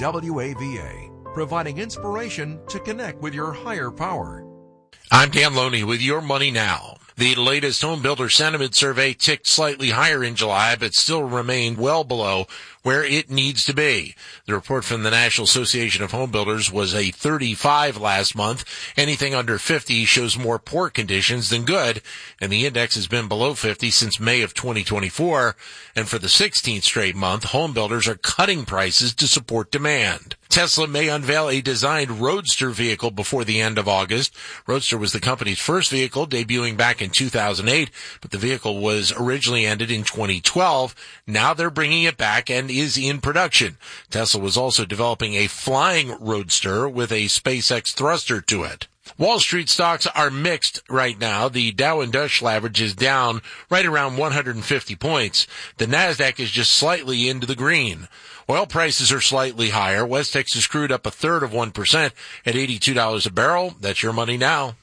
WAVA, providing inspiration to connect with your higher power. I'm Dan Loney with Your Money Now. The latest home builder sentiment survey ticked slightly higher in July, but still remained well below where it needs to be. The report from the National Association of Home Builders was a 35 last month. Anything under 50 shows more poor conditions than good, and the index has been below 50 since May of 2024. And for the 16th straight month, home builders are cutting prices to support demand. Tesla may unveil a designed Roadster vehicle before the end of August. Roadster was the company's first vehicle, debuting back in 2008, but the vehicle was originally ended in 2012. Now they're bringing it back and is in production. Tesla was also developing a flying Roadster with a SpaceX thruster to it. Wall Street stocks are mixed right now. The Dow Industrial Average is down right around 150 points. The Nasdaq is just slightly into the green. Oil prices are slightly higher. West Texas crude up 1/3% at $82 a barrel. That's Your Money Now.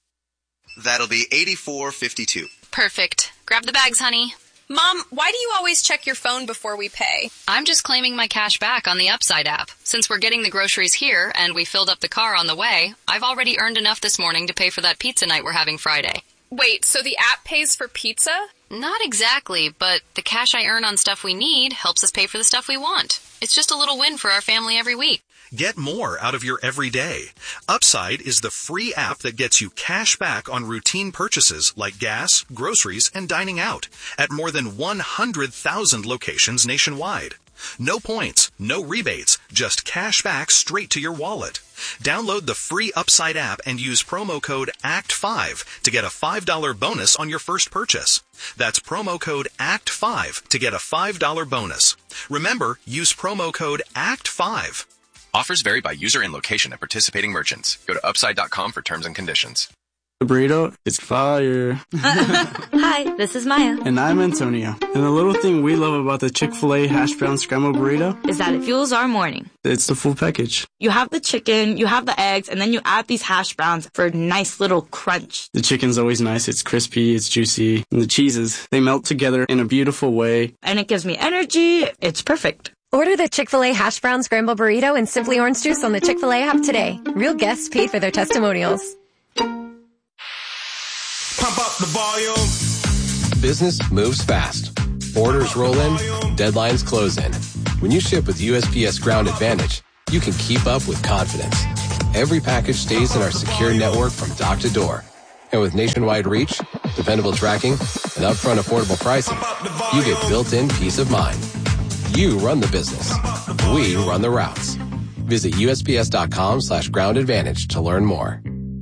That'll be $84.52. Perfect. Grab the bags, honey. Mom, why do you always check your phone before we pay? I'm just claiming my cash back on the Upside app. Since we're getting the groceries here and we filled up the car on the way, I've already earned enough this morning to pay for that pizza night we're having Friday. Wait, so the app pays for pizza? Not exactly, but the cash I earn on stuff we need helps us pay for the stuff we want. It's just a little win for our family every week. Get more out of your everyday. Upside is the free app that gets you cash back on routine purchases like gas, groceries, and dining out at more than 100,000 locations nationwide. No points, no rebates, just cash back straight to your wallet. Download the free Upside app and use promo code ACT5 to get a $5 bonus on your first purchase. That's promo code ACT5 to get a $5 bonus. Remember, use promo code ACT5. Offers vary by user and location at participating merchants. Go to upside.com for terms and conditions. The burrito is fire. Hi, this is Maya. And I'm Antonio. And the little thing we love about the Chick-fil-A hash brown scrambled burrito is that it fuels our morning. It's the full package. You have the chicken, you have the eggs, and then you add these hash browns for a nice little crunch. The chicken's always nice. It's crispy, it's juicy. And the cheeses, they melt together in a beautiful way. And it gives me energy. It's perfect. Order the Chick-fil-A Hash Brown Scramble Burrito and Simply Orange Juice on the Chick-fil-A app today. Real guests paid for their testimonials. Pump up the volume. Business moves fast. Orders roll in, deadlines close in. When you ship with USPS Ground Advantage, you can keep up with confidence. Every package stays in our secure network from dock to door. And with nationwide reach, dependable tracking, and upfront affordable pricing, you get built-in peace of mind. You run the business. We run the routes. Visit USPS.com/Ground Advantage to learn more.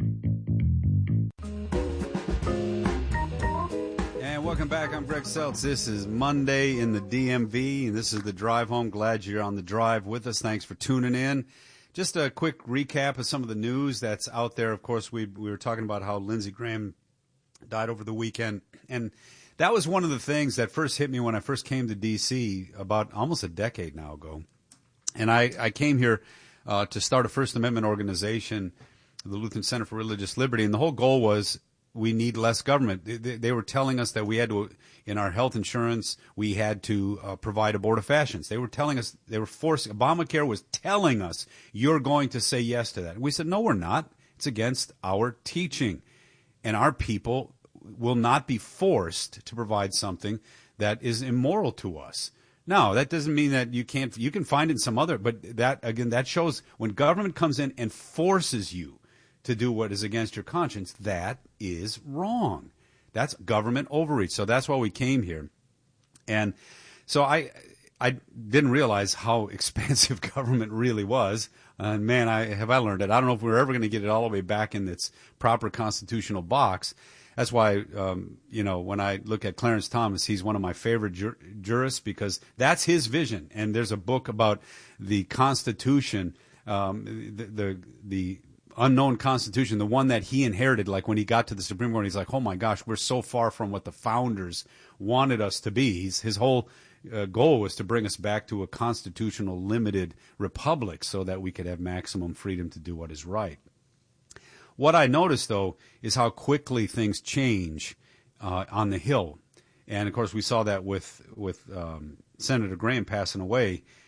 And welcome back. I'm Greg Seltz. This is Monday in the DMV, and this is the drive home. Glad you're on the drive with us. Thanks for tuning in. Just a quick recap of some of the news that's out there. Of course, we were talking about how Lindsey Graham died over the weekend, and that was one of the things that first hit me when I first came to D.C. about almost a decade now ago. And I came here to start a First Amendment organization, the Lutheran Center for Religious Liberty, and the whole goal was we need less government. They were telling us that we had to, in our health insurance, we had to provide abortifacients. They were telling us, they were forcing, Obamacare was telling us, you're going to say yes to that. And we said, no, we're not. It's against our teaching. And our people will not be forced to provide something that is immoral to us. Now, that doesn't mean that you can find it in some other, but that, again, that shows when government comes in and forces you to do what is against your conscience, that is wrong. That's government overreach. So that's why we came here. And so I didn't realize how expansive government really was. And man, I learned it. I don't know if we're ever going to get it all the way back in its proper constitutional box. That's why, when I look at Clarence Thomas, he's one of my favorite jurists because that's his vision. And there's a book about the Constitution, the unknown Constitution, the one that he inherited. Like when he got to the Supreme Court, he's like, oh my gosh, we're so far from what the founders wanted us to be. His whole goal was to bring us back to a constitutional limited republic so that we could have maximum freedom to do what is right. What I noticed, though, is how quickly things change on the Hill. And, of course, we saw that with Senator Graham passing away.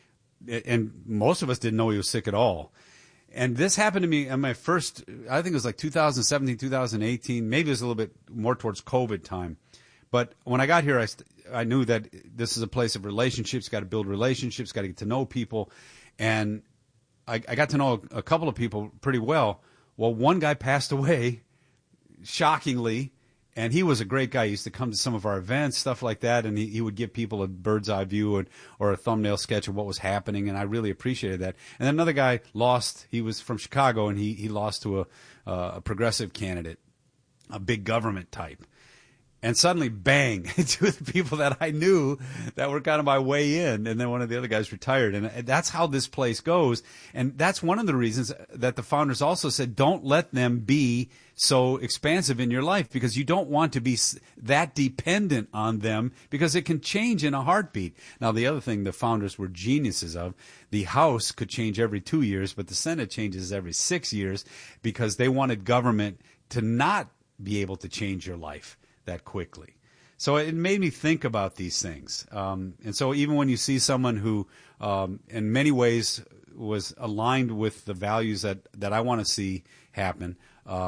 and most of us didn't know he was sick at all. And this happened to me on my first, I think it was like 2017, 2018, maybe it was a little bit more towards COVID time. But when I got here, I knew that this is a place of relationships, got to build relationships, got to get to know people. And I got to know a couple of people pretty well. Well, one guy passed away, shockingly, and he was a great guy. He used to come to some of our events, stuff like that, and he would give people a bird's eye view or a thumbnail sketch of what was happening, and I really appreciated that. And then another guy lost. He was from Chicago, and he lost to a progressive candidate, a big government type. And suddenly, bang, two of the people that I knew that were kind of my way in, and then one of the other guys retired. And that's how this place goes. And that's one of the reasons that the founders also said, don't let them be so expansive in your life, because you don't want to be that dependent on them, because it can change in a heartbeat. Now, the other thing the founders were geniuses of, the House could change every 2 years, but the Senate changes every 6 years, because they wanted government to not be able to change your life that quickly. So it made me think about these things. And so even when you see someone who, in many ways, was aligned with the values that I want to see happen,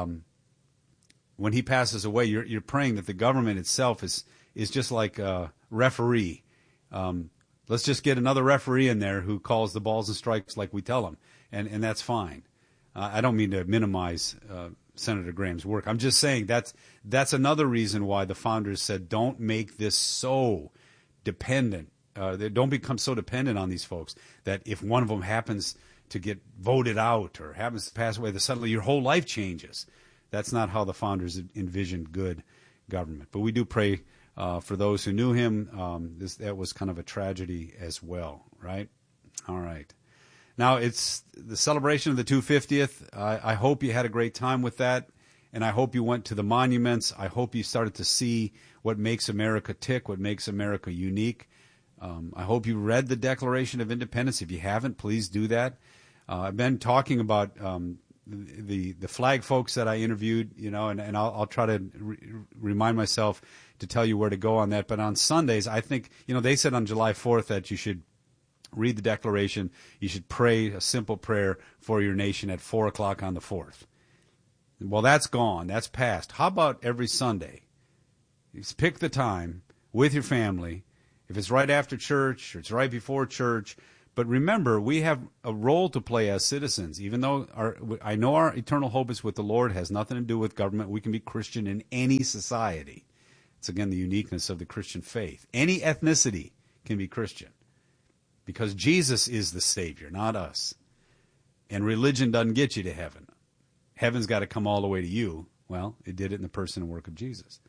when he passes away, you're praying that the government itself is just like a referee. Let's just get another referee in there who calls the balls and strikes like we tell them, and that's fine. I don't mean to minimize Senator Graham's work. I'm just saying that's another reason why the founders said don't make this so dependent. Don't become so dependent on these folks that if one of them happens to get voted out or happens to pass away, that suddenly your whole life changes. That's not how the founders envisioned good government. But we do pray for those who knew him. That was kind of a tragedy as well, right? All right. Now, it's the celebration of the 250th. I hope you had a great time with that, and I hope you went to the monuments. I hope you started to see what makes America tick, what makes America unique. I hope you read the Declaration of Independence. If you haven't, please do that. I've been talking about the flag folks that I interviewed, and I'll try to remind myself to tell you where to go on that. But on Sundays, I think, they said on July 4th that you should read the Declaration. You should pray a simple prayer for your nation at 4 o'clock on the 4th. Well, that's gone. That's past. How about every Sunday? Just pick the time with your family. If it's right after church or it's right before church. But remember, we have a role to play as citizens. Even though I know our eternal hope is with the Lord, has nothing to do with government. We can be Christian in any society. It's, again, the uniqueness of the Christian faith. Any ethnicity can be Christian, because Jesus is the Savior, not us. And religion doesn't get you to heaven. Heaven's got to come all the way to you. Well, it did it in the person and work of Jesus.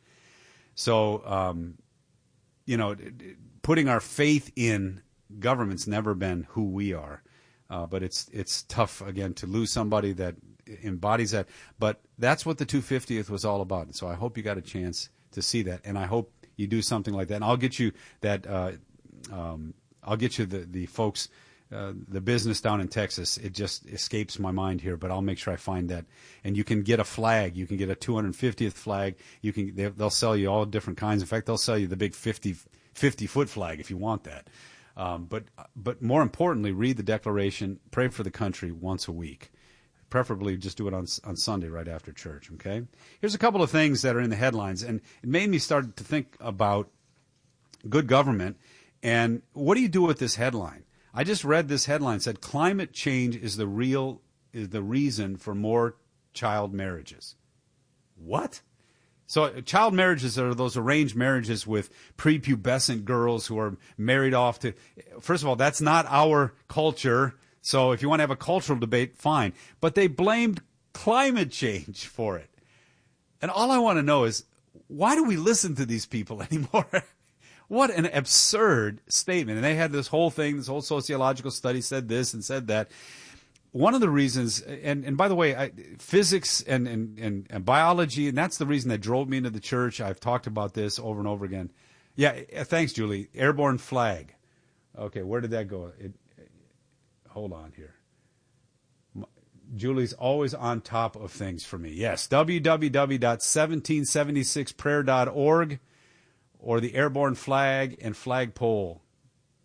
So, putting our faith in government's never been who we are. But it's tough, again, to lose somebody that embodies that. But that's what the 250th was all about. And so I hope you got a chance to see that. And I hope you do something like that. And I'll get you that... I'll get you the folks, the business down in Texas. It just escapes my mind here, but I'll make sure I find that. And you can get a flag. You can get a 250th flag. They'll sell you all different kinds. In fact, they'll sell you the big 50-foot flag if you want that. But more importantly, read the Declaration. Pray for the country once a week. Preferably just do it on Sunday right after church, okay? Here's a couple of things that are in the headlines, and it made me start to think about good government. And what do you do with this headline? I just read this headline. It said, climate change is the reason for more child marriages. What? So child marriages are those arranged marriages with prepubescent girls who are married off to... First of all, that's not our culture. So if you want to have a cultural debate, fine. But they blamed climate change for it. And all I want to know is, why do we listen to these people anymore? What an absurd statement. And they had this whole thing, this whole sociological study said this and said that. One of the reasons, and by the way, physics and biology, and that's the reason that drove me into the church. I've talked about this over and over again. Yeah, thanks, Julie. Airborne flag. Okay, where did that go? Hold on here. Julie's always on top of things for me. Yes, www.1776prayer.org or the airborne flag and flagpole.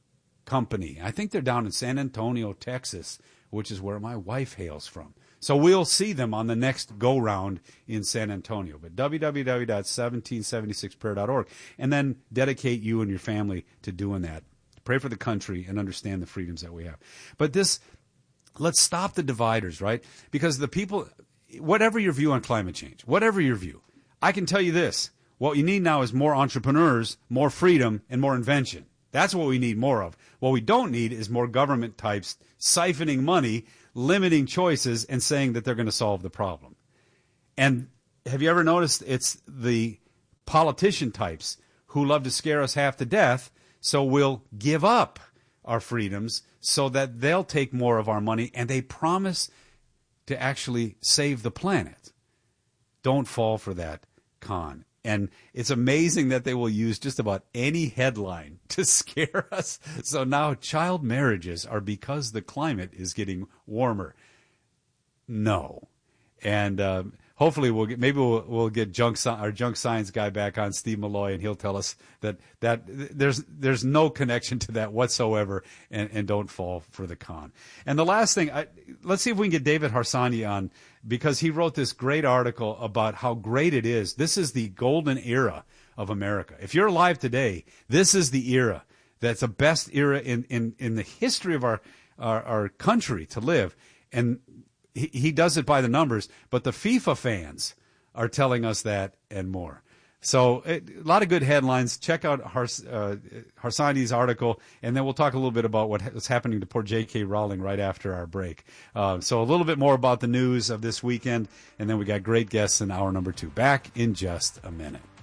Company. I think they're down in San Antonio, Texas, which is where my wife hails from. So we'll see them on the next go-round in San Antonio. But www.1776prayer.org. And then dedicate you and your family to doing that. Pray for the country and understand the freedoms that we have. But let's stop the dividers, right? Because the people, whatever your view on climate change, whatever your view, I can tell you this. What you need now is more entrepreneurs, more freedom, and more invention. That's what we need more of. What we don't need is more government types siphoning money, limiting choices, and saying that they're going to solve the problem. And have you ever noticed it's the politician types who love to scare us half to death, so we'll give up our freedoms so that they'll take more of our money, and they promise to actually save the planet. Don't fall for that con. And it's amazing that they will use just about any headline to scare us. So now child marriages are because the climate is getting warmer. No. And hopefully we'll get our junk science guy back on, Steve Malloy, and he'll tell us that there's no connection to that whatsoever, and don't fall for the con. And the last thing, let's see if we can get David Harsanyi on, because he wrote this great article about how great it is. This is the golden era of America. If you're alive today, this is the era that's the best era in the history of our country to live. And he does it by the numbers, but the FIFA fans are telling us that and more. So a lot of good headlines. Check out Harsanyi's article, and then we'll talk a little bit about what's happening to poor J.K. Rowling right after our break. So a little bit more about the news of this weekend, and then we got great guests in hour number 2. Back in just a minute.